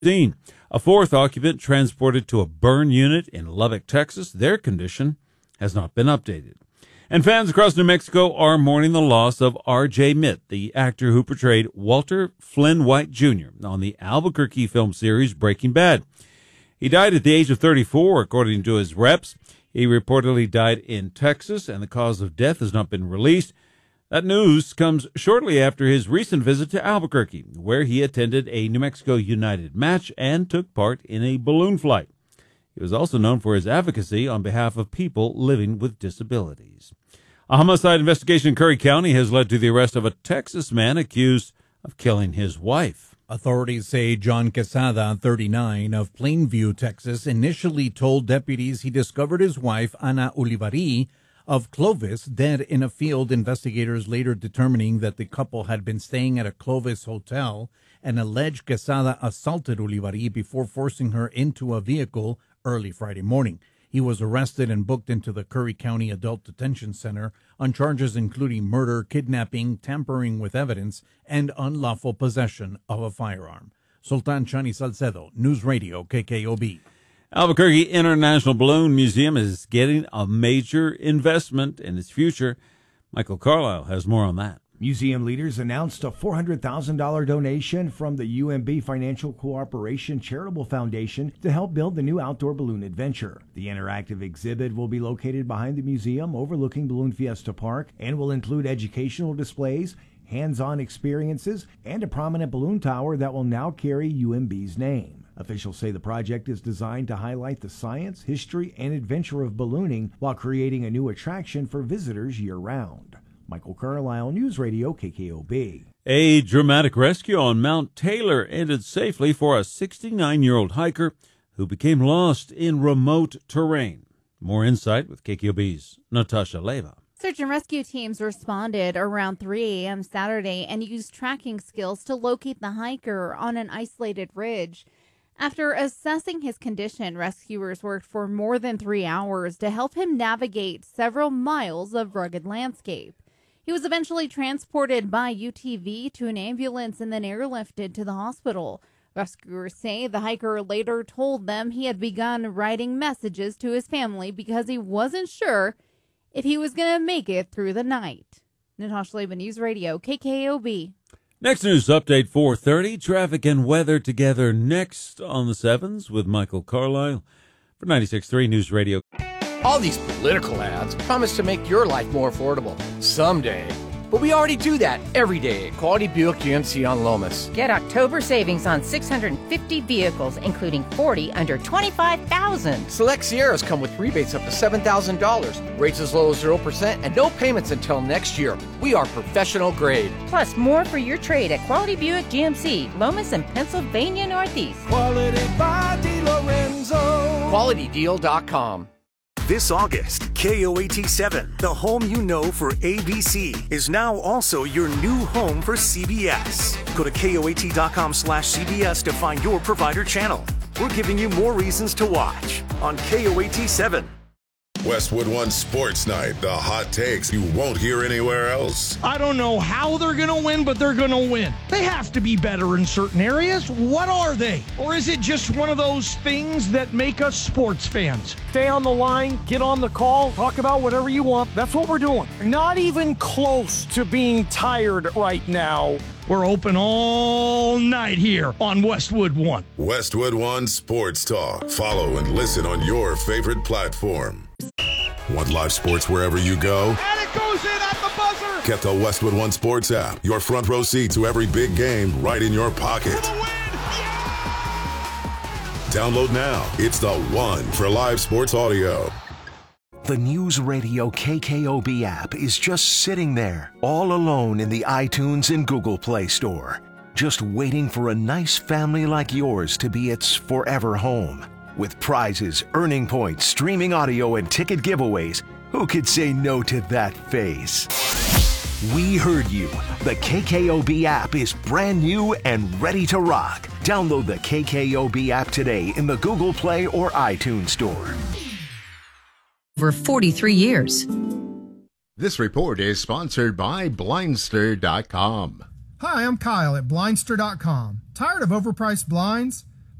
A fourth occupant transported to a burn unit in Lubbock, Texas. Their condition has not been updated. And fans across New Mexico are mourning the loss of R.J. Mitt, the actor who portrayed Walter Flynn White Jr. on the Albuquerque film series Breaking Bad. He died at the age of 34, according to his reps. He reportedly died in Texas, and the cause of death has not been released. That news comes shortly after his recent visit to Albuquerque, where he attended a New Mexico United match and took part in a balloon flight. He was also known for his advocacy on behalf of people living with disabilities. A homicide investigation in Curry County has led to the arrest of a Texas man accused of killing his wife. Authorities say John Quesada, 39, of Plainview, Texas, initially told deputies he discovered his wife, Ana Ulivari, of Clovis, dead in a field. Investigators later determining that the couple had been staying at a Clovis hotel and alleged Quesada assaulted Ulivari before forcing her into a vehicle early Friday morning. He was arrested and booked into the Curry County Adult Detention Center on charges including murder, kidnapping, tampering with evidence, and unlawful possession of a firearm. Sultan Chani Salcedo, News Radio, KKOB. Albuquerque International Balloon Museum is getting a major investment in its future. Michael Carlisle has more on that. Museum leaders announced a $400,000 donation from the UMB Financial Cooperation Charitable Foundation to help build the new outdoor balloon adventure. The interactive exhibit will be located behind the museum overlooking Balloon Fiesta Park and will include educational displays, hands-on experiences, and a prominent balloon tower that will now carry UMB's name. Officials say the project is designed to highlight the science, history, and adventure of ballooning while creating a new attraction for visitors year-round. Michael Carlisle, News Radio, KKOB. A dramatic rescue on Mount Taylor ended safely for a 69-year-old hiker who became lost in remote terrain. More insight with KKOB's Natasha Leva. Search and rescue teams responded around 3 a.m. Saturday and used tracking skills to locate the hiker on an isolated ridge. After assessing his condition, rescuers worked for more than 3 hours to help him navigate several miles of rugged landscape. He was eventually transported by UTV to an ambulance and then airlifted to the hospital. Rescuers say the hiker later told them he had begun writing messages to his family because he wasn't sure if he was going to make it through the night. Natasha Leva, News Radio, KKOB. Next news update, 4:30. Traffic and weather together next on the 7s with Michael Carlisle for 96.3 News Radio. All these political ads promise to make your life more affordable someday. But we already do that every day at Quality Buick GMC on Lomas. Get October savings on 650 vehicles, including 40 under $25,000. Select Sierras come with rebates up to $7,000, rates as low as 0%, and no payments until next year. We are professional grade. Plus, more for your trade at Quality Buick GMC, Lomas and Pennsylvania Northeast. Quality by DiLorenzo. QualityDeal.com. This August, KOAT7, the home you know for ABC, is now also your new home for CBS. Go to KOAT.com/CBS to find your provider channel. We're giving you more reasons to watch on KOAT7. Westwood One Sports Night, the hot takes you won't hear anywhere else. I don't know how they're going to win, but they're going to win. They have to be better in certain areas. What are they? Or is it just one of those things that make us sports fans? Stay on the line, get on the call, talk about whatever you want. That's what we're doing. Not even close to being tired right now. We're open all night here on Westwood One. Westwood One Sports Talk. Follow and listen on your favorite platform. Want live sports wherever you go? And it goes in at the buzzer. Get the Westwood One Sports app. Your front row seat to every big game right in your pocket. For the win. Yeah! Download now. It's the one for live sports audio. The News Radio KKOB app is just sitting there, all alone in the iTunes and Google Play Store, just waiting for a nice family like yours to be its forever home. With prizes, earning points, streaming audio, and ticket giveaways, who could say no to that face? We heard you. The KKOB app is brand new and ready to rock. Download the KKOB app today in the Google Play or iTunes Store. For 43 years. This report is sponsored by Blindster.com. Hi, I'm Kyle at Blindster.com. Tired of overpriced blinds?